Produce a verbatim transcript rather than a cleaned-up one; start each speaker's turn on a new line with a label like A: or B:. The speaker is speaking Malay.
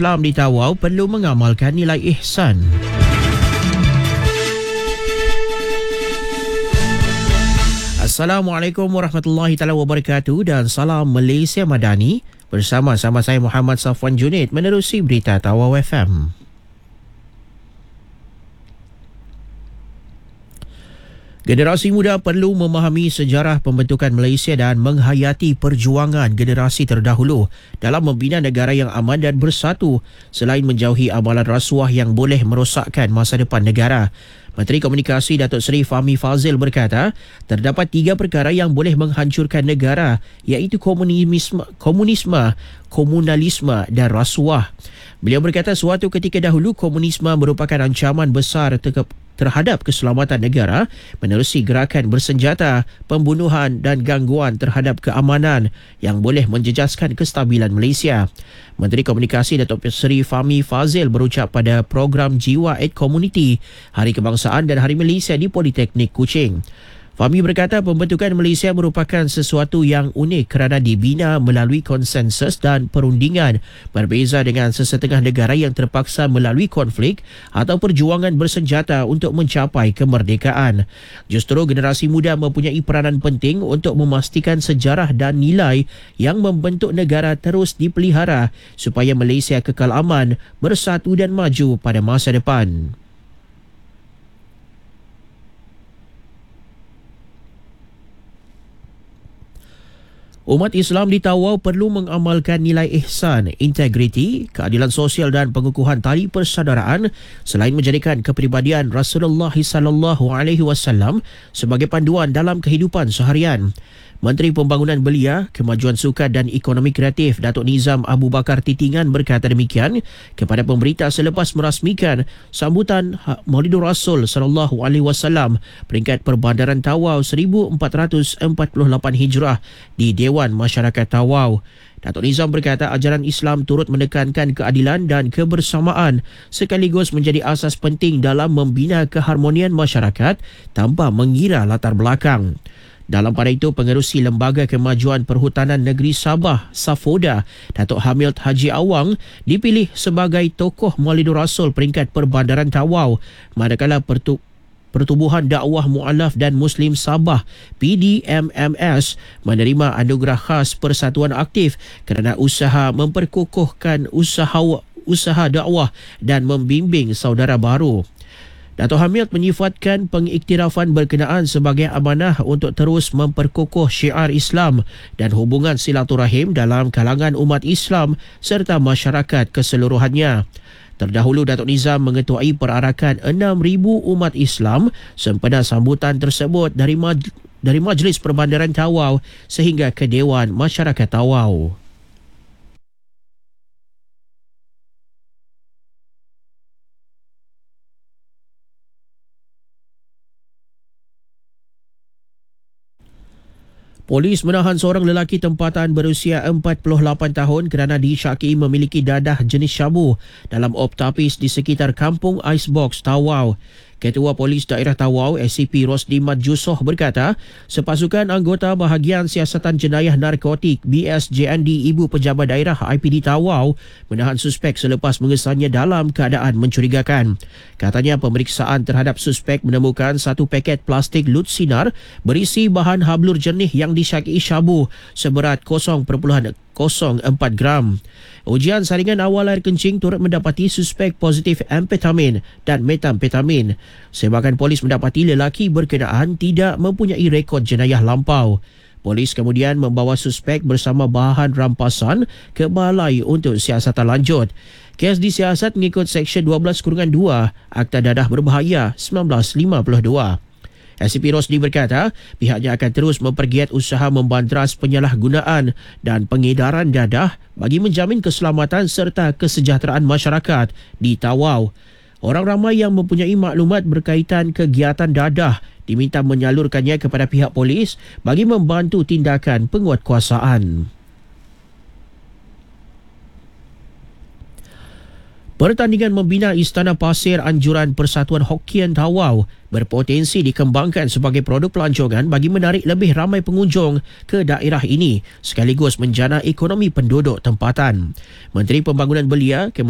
A: Islam di Tawau perlu mengamalkan nilai ihsan. Assalamualaikum warahmatullahi taala wabarakatuh dan salam Malaysia Madani. Bersama-sama saya Muhammad Safwan Junid menerusi berita Tawau F M. Generasi muda perlu memahami sejarah pembentukan Malaysia dan menghayati perjuangan generasi terdahulu dalam membina negara yang aman dan bersatu selain menjauhi amalan rasuah yang boleh merosakkan masa depan negara. Menteri Komunikasi Datuk Seri Fahmi Fazil berkata, terdapat tiga perkara yang boleh menghancurkan negara iaitu komunisme, komunisme, komunalisme dan rasuah. Beliau berkata suatu ketika dahulu komunisme merupakan ancaman besar ter- terhadap keselamatan negara menerusi gerakan bersenjata, pembunuhan dan gangguan terhadap keamanan yang boleh menjejaskan kestabilan Malaysia. Menteri Komunikasi Datuk Seri Fahmi Fazil berucap pada program Jiwa Aid Community Hari Kebangsaan dan Hari Malaysia di Politeknik Kuching. Fahmi berkata pembentukan Malaysia merupakan sesuatu yang unik kerana dibina melalui konsensus dan perundingan, berbeza dengan sesetengah negara yang terpaksa melalui konflik atau perjuangan bersenjata untuk mencapai kemerdekaan. Justru generasi muda mempunyai peranan penting untuk memastikan sejarah dan nilai yang membentuk negara terus dipelihara supaya Malaysia kekal aman, bersatu dan maju pada masa depan. Umat Islam di Tawau perlu mengamalkan nilai ihsan, integriti, keadilan sosial dan pengukuhan tali persaudaraan selain menjadikan kepribadian Rasulullah sallallahu alaihi wasallam sebagai panduan dalam kehidupan seharian. Menteri Pembangunan Belia, Kemajuan Sukan dan Ekonomi Kreatif Datuk Nizam Abu Bakar Titingan berkata demikian kepada pemberita selepas merasmikan sambutan Maulidur Rasul sallallahu alaihi wasallam peringkat Perbandaran Tawau seribu empat ratus empat puluh lapan Hijrah di Dewan Masyarakat Tawau. Datuk Nizam berkata ajaran Islam turut menekankan keadilan dan kebersamaan sekaligus menjadi asas penting dalam membina keharmonian masyarakat tanpa mengira latar belakang. Dalam pada itu, pengerusi Lembaga Kemajuan Perhutanan Negeri Sabah, Safoda, Datuk Hamild Haji Awang, dipilih sebagai tokoh Maulidur Rasul peringkat Perbandaran Tawau, manakala pertu- Pertubuhan Dakwah Mu'alaf dan Muslim Sabah, P D M M S, menerima anugerah khas Persatuan Aktif kerana usaha memperkukuhkan usaha, usaha dakwah dan membimbing saudara baru. Datuk Hamid menyifatkan pengiktirafan berkenaan sebagai amanah untuk terus memperkukuh syiar Islam dan hubungan silaturahim dalam kalangan umat Islam serta masyarakat keseluruhannya. Terdahulu Datuk Nizam mengetuai perarakan enam ribu umat Islam sempena sambutan tersebut dari maj- dari Majlis Perbandaran Tawau sehingga ke Dewan Masyarakat Tawau. Polis menahan seorang lelaki tempatan berusia empat puluh lapan tahun kerana disyaki memiliki dadah jenis syabu dalam optapis di sekitar kampung Icebox, Tawau. Ketua Polis Daerah Tawau, S C P Rosdi Mat Jusoh berkata, sepasukan anggota Bahagian Siasatan Jenayah Narkotik B S J N D Ibu Pejabat Daerah I P D Tawau menahan suspek selepas mengesannya dalam keadaan mencurigakan. Katanya pemeriksaan terhadap suspek menemukan satu paket plastik lut sinar berisi bahan hablur jernih yang disyaki syabu seberat kosong perpuluhan kosong empat gram. Ujian saringan awal air kencing turut mendapati suspek positif amfetamin dan metamfetamin. Sebahagian polis mendapati lelaki berkenaan tidak mempunyai rekod jenayah lampau. Polis kemudian membawa suspek bersama bahan rampasan ke balai untuk siasatan lanjut. Kes disiasat mengikut Seksyen dua belas dua Akta Dadah Berbahaya seribu sembilan ratus lima puluh dua. S C P Rosdi berkata, pihaknya akan terus mempergiat usaha membantras penyalahgunaan dan pengedaran dadah bagi menjamin keselamatan serta kesejahteraan masyarakat di Tawau. Orang ramai yang mempunyai maklumat berkaitan kegiatan dadah diminta menyalurkannya kepada pihak polis bagi membantu tindakan penguatkuasaan. Pertandingan membina Istana Pasir Anjuran Persatuan Hokkien Tawau berpotensi dikembangkan sebagai produk pelancongan bagi menarik lebih ramai pengunjung ke daerah ini sekaligus menjana ekonomi penduduk tempatan. Menteri Pembangunan Belia